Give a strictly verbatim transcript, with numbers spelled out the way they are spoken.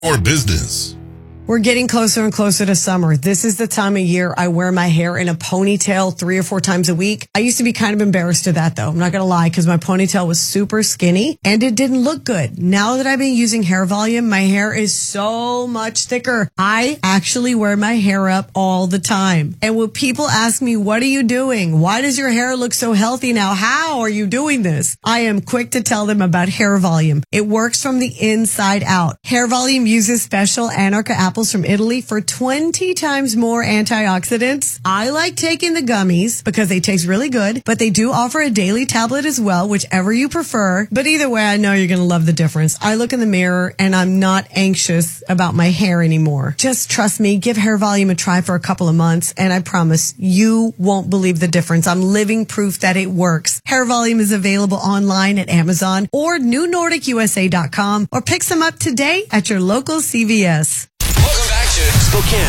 or business. We're getting closer and closer to summer. This is the time of year I wear my hair in a ponytail three or four times a week. I used to be kind of embarrassed of that, though. I'm not going to lie, because my ponytail was super skinny and it didn't look good. Now that I've been using Hair Volume, my hair is so much thicker. I actually wear my hair up all the time. And when people ask me, what are you doing? Why does your hair look so healthy now? How are you doing this? I am quick to tell them about Hair Volume. It works from the inside out. Hair Volume uses special Anarcha apples from Italy for twenty times more antioxidants. I like taking the gummies because they taste really good, but they do offer a daily tablet as well, whichever you prefer. But either way, I know you're going to love the difference. I look in the mirror and I'm not anxious about my hair anymore. Just trust me, give Hair Volume a try for a couple of months, and I promise you won't believe the difference. I'm living proof that it works. Hair Volume is available online at Amazon or new nordic u s a dot com, or pick some up today at your local C V S. Welcome back to Spokane